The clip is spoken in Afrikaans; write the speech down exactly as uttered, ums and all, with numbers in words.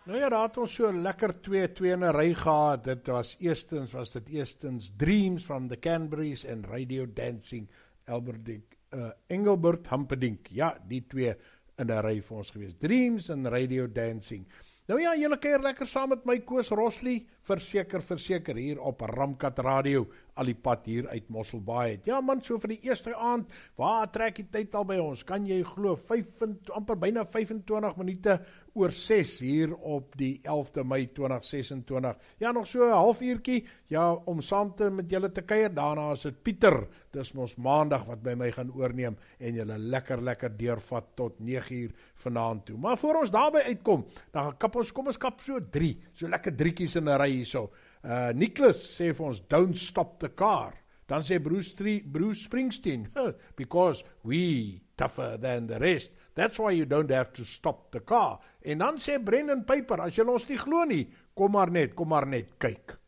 Nou ja, daar het ons so lekker twee, twee in 'n ry gehad. Dit was eerstens, was dit eerstens Dreams from the Canberries en Radio Dancing, Albert uh, Engelbert Humperdinck. Ja, die twee in 'n ry vir ons gewees. Dreams en Radio Dancing. Nou ja, julle kuier lekker saam met my Koos Rosley, verseker, verseker, hier op Ramkat Radio, al die pad hier uit Mosselbaai. Ja man, so vir die eerste aand, waar trek die tyd al by ons? Kan jy glo, vyfentwintig, amper byna vyfentwintig minute oor ses hier op die elfde Mei tweeduisend ses en twintig. Ja, nog so 'n half uurtjie, ja, om saam te met julle te kuier. Daarna is dit Pieter, dis mos maandag wat by my gaan oorneem en julle lekker lekker deurvat tot nege uur vanaand toe. Maar voor ons daarby uitkom, dan kap ons, kom ons kap so drie, so lekker driekies in 'n ry hierso. Uh, Nicholas sê vir ons, don't stop the car. Dan sê Bruce, Bruce Springsteen, because we tougher than the rest. That's why you don't have to stop the car. En dan sê Brendan Piper, as jy ons nie glo nie, kom maar net, kom maar net kyk.